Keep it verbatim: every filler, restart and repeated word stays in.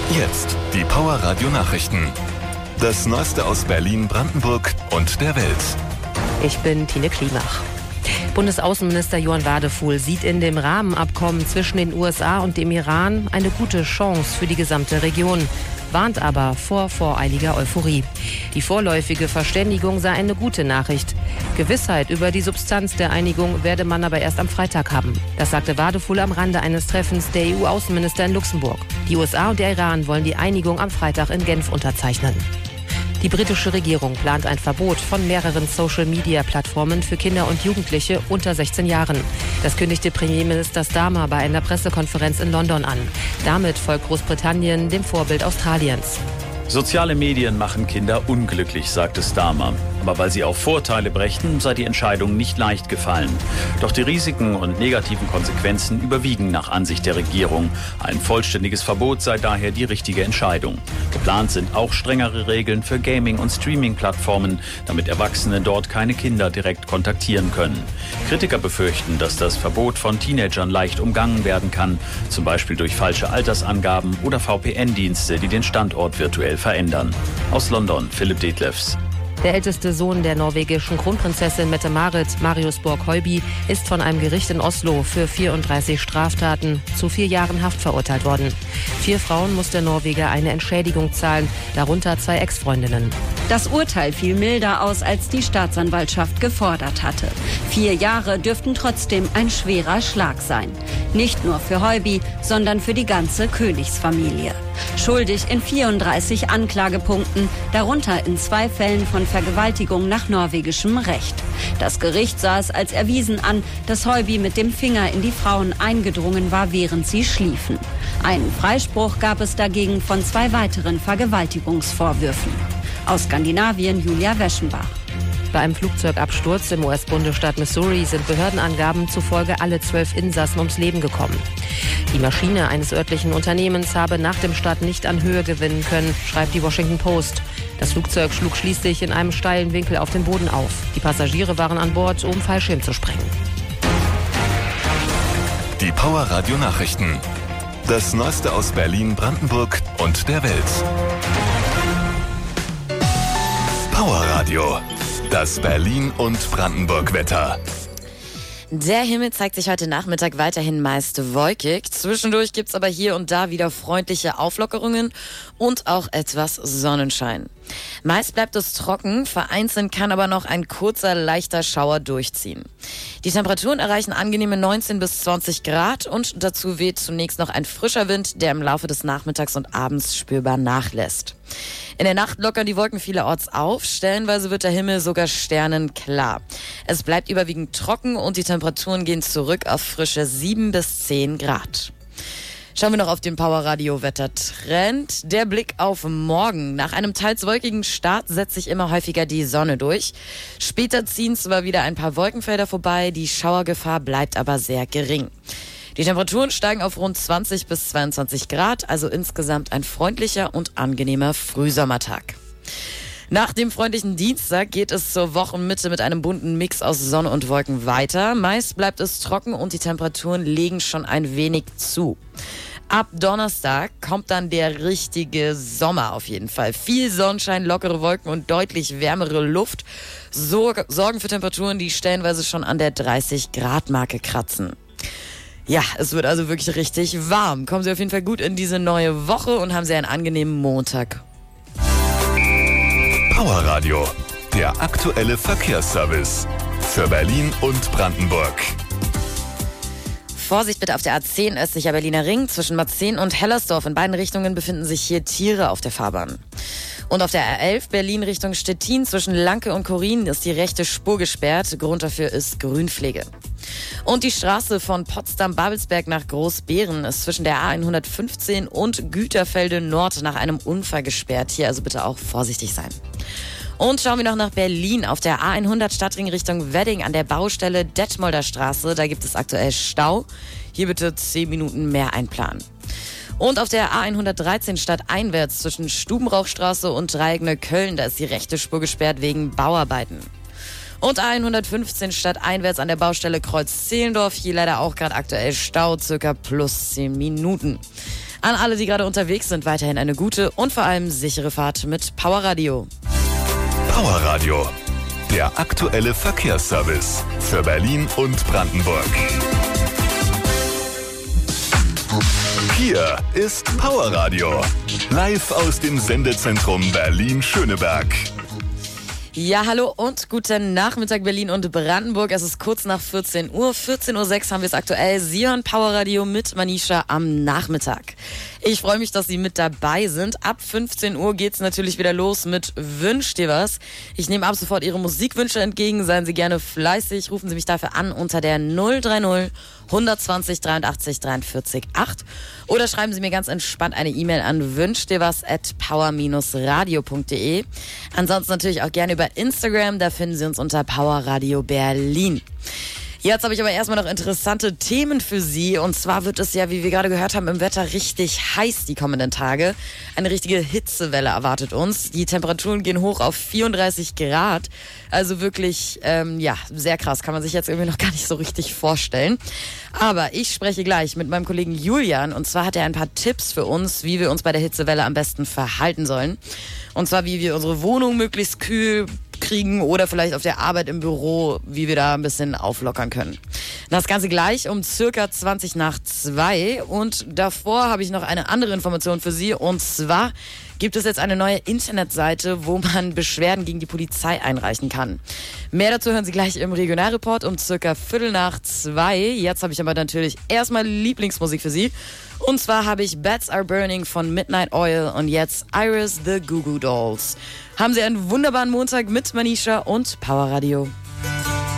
Jetzt die Power Radio Nachrichten. Das Neueste aus Berlin, Brandenburg und der Welt. Ich bin Tine Klimach. Bundesaußenminister Johann Wadefuhl sieht in dem Rahmenabkommen zwischen den U S A und dem Iran eine gute Chance für die gesamte Region, warnt aber vor voreiliger Euphorie. Die vorläufige Verständigung sei eine gute Nachricht. Gewissheit über die Substanz der Einigung werde man aber erst am Freitag haben. Das sagte Wadefuhl am Rande eines Treffens der E U-Außenminister in Luxemburg. Die U S A und der Iran wollen die Einigung am Freitag in Genf unterzeichnen. Die britische Regierung plant ein Verbot von mehreren Social-Media-Plattformen für Kinder und Jugendliche unter sechzehn Jahren. Das kündigte Premierminister Starmer bei einer Pressekonferenz in London an. Damit folgt Großbritannien dem Vorbild Australiens. Soziale Medien machen Kinder unglücklich, sagte Starmer. Aber weil sie auch Vorteile brächten, sei die Entscheidung nicht leicht gefallen. Doch die Risiken und negativen Konsequenzen überwiegen nach Ansicht der Regierung. Ein vollständiges Verbot sei daher die richtige Entscheidung. Geplant sind auch strengere Regeln für Gaming- und Streaming-Plattformen, damit Erwachsene dort keine Kinder direkt kontaktieren können. Kritiker befürchten, dass das Verbot von Teenagern leicht umgangen werden kann, zum Beispiel durch falsche Altersangaben oder V P N-Dienste, die den Standort virtuell verändern. Aus London, Philipp Detlefs. Der älteste Sohn der norwegischen Kronprinzessin Mette-Marit, Marius Borg-Høiby, ist von einem Gericht in Oslo für vierunddreißig Straftaten zu vier Jahren Haft verurteilt worden. Vier Frauen muss der Norweger eine Entschädigung zahlen, darunter zwei Ex-Freundinnen. Das Urteil fiel milder aus, als die Staatsanwaltschaft gefordert hatte. Vier Jahre dürften trotzdem ein schwerer Schlag sein. Nicht nur für Høiby, sondern für die ganze Königsfamilie. Schuldig in vierunddreißig Anklagepunkten, darunter in zwei Fällen von Vergewaltigung nach norwegischem Recht. Das Gericht sah es als erwiesen an, dass Høiby mit dem Finger in die Frauen eingedrungen war, während sie schliefen. Einen Freispruch gab es dagegen von zwei weiteren Vergewaltigungsvorwürfen. Aus Skandinavien, Julia Weschenbach. Bei einem Flugzeugabsturz im U S-Bundesstaat Missouri sind Behördenangaben zufolge alle zwölf Insassen ums Leben gekommen. Die Maschine eines örtlichen Unternehmens habe nach dem Start nicht an Höhe gewinnen können, schreibt die Washington Post. Das Flugzeug schlug schließlich in einem steilen Winkel auf den Boden auf. Die Passagiere waren an Bord, um Fallschirm zu sprengen. Die Power Radio Nachrichten. Das Neueste aus Berlin, Brandenburg und der Welt. Power Radio. Das Berlin- und Brandenburg-Wetter. Der Himmel zeigt sich heute Nachmittag weiterhin meist wolkig. Zwischendurch gibt's aber hier und da wieder freundliche Auflockerungen und auch etwas Sonnenschein. Meist bleibt es trocken, vereinzelt kann aber noch ein kurzer, leichter Schauer durchziehen. Die Temperaturen erreichen angenehme neunzehn bis zwanzig Grad und dazu weht zunächst noch ein frischer Wind, der im Laufe des Nachmittags und Abends spürbar nachlässt. In der Nacht lockern die Wolken vielerorts auf, stellenweise wird der Himmel sogar sternenklar. Es bleibt überwiegend trocken und die Temperaturen gehen zurück auf frische sieben bis zehn Grad. Schauen wir noch auf den Power-Radio-Wettertrend. Der Blick auf morgen. Nach einem teils wolkigen Start setzt sich immer häufiger die Sonne durch. Später ziehen zwar wieder ein paar Wolkenfelder vorbei, die Schauergefahr bleibt aber sehr gering. Die Temperaturen steigen auf rund zwanzig bis zweiundzwanzig Grad, also insgesamt ein freundlicher und angenehmer Frühsommertag. Nach dem freundlichen Dienstag geht es zur Wochenmitte mit einem bunten Mix aus Sonne und Wolken weiter. Meist bleibt es trocken und die Temperaturen legen schon ein wenig zu. Ab Donnerstag kommt dann der richtige Sommer auf jeden Fall. Viel Sonnenschein, lockere Wolken und deutlich wärmere Luft so, sorgen für Temperaturen, die stellenweise schon an der dreißig Grad Marke kratzen. Ja, es wird also wirklich richtig warm. Kommen Sie auf jeden Fall gut in diese neue Woche und haben Sie einen angenehmen Montag. Power Radio, der aktuelle Verkehrsservice für Berlin und Brandenburg. Vorsicht bitte auf der A zehn östlicher Berliner Ring. Zwischen Marzahn und Hellersdorf in beiden Richtungen befinden sich hier Tiere auf der Fahrbahn. Und auf der A elf Berlin Richtung Stettin zwischen Lanke und Korin ist die rechte Spur gesperrt. Grund dafür ist Grünpflege. Und die Straße von Potsdam-Babelsberg nach Großbeeren ist zwischen der A hundertfünfzehn und Güterfelde Nord nach einem Unfall gesperrt. Hier also bitte auch vorsichtig sein. Und schauen wir noch nach Berlin. Auf der A hundert Stadtring Richtung Wedding an der Baustelle Detmolder Straße. Da gibt es aktuell Stau. Hier bitte zehn Minuten mehr einplanen. Und auf der A hundertdreizehn stadteinwärts zwischen Stubenrauchstraße und Dreieck-Neukölln, da ist die rechte Spur gesperrt wegen Bauarbeiten. Und A hundertfünfzehn stadteinwärts an der Baustelle Kreuz-Zehlendorf, hier leider auch gerade aktuell Stau, circa plus zehn Minuten. An alle, die gerade unterwegs sind, weiterhin eine gute und vor allem sichere Fahrt mit Power Radio. Power Radio, der aktuelle Verkehrsservice für Berlin und Brandenburg. Hier ist Power Radio, live aus dem Sendezentrum Berlin-Schöneberg. Ja, hallo und guten Nachmittag Berlin und Brandenburg. Es ist kurz nach vierzehn Uhr. vierzehn Uhr sechs haben wir es aktuell. Sie hören Power Radio mit Manisha am Nachmittag. Ich freue mich, dass Sie mit dabei sind. Ab fünfzehn Uhr geht's natürlich wieder los mit Wünsch dir was. Ich nehme ab sofort Ihre Musikwünsche entgegen. Seien Sie gerne fleißig. Rufen Sie mich dafür an unter der null drei null hundertzwanzig dreiundachtzig dreiundvierzig acht oder schreiben Sie mir ganz entspannt eine E-Mail an wünschdirwas at power radio punkt de. Ansonsten natürlich auch gerne über Instagram, da finden Sie uns unter Power Radio Berlin. Jetzt habe ich aber erstmal noch interessante Themen für Sie. Und zwar wird es ja, wie wir gerade gehört haben, im Wetter richtig heiß die kommenden Tage. Eine richtige Hitzewelle erwartet uns. Die Temperaturen gehen hoch auf vierunddreißig Grad. Also wirklich, ähm, ja, sehr krass. Kann man sich jetzt irgendwie noch gar nicht so richtig vorstellen. Aber ich spreche gleich mit meinem Kollegen Julian. Und zwar hat er ein paar Tipps für uns, wie wir uns bei der Hitzewelle am besten verhalten sollen. Und zwar, wie wir unsere Wohnung möglichst kühl kriegen oder vielleicht auf der Arbeit im Büro, wie wir da ein bisschen auflockern können. Das Ganze gleich um circa zwanzig nach zwei. Und davor habe ich noch eine andere Information für Sie. Und zwar gibt es jetzt eine neue Internetseite, wo man Beschwerden gegen die Polizei einreichen kann. Mehr dazu hören Sie gleich im Regionalreport um circa Viertel nach zwei. Jetzt habe ich aber natürlich erstmal Lieblingsmusik für Sie. Und zwar habe ich Bats Are Burning von Midnight Oil und jetzt Iris the Goo Goo Dolls. Haben Sie einen wunderbaren Montag mit Manisha und Power Radio.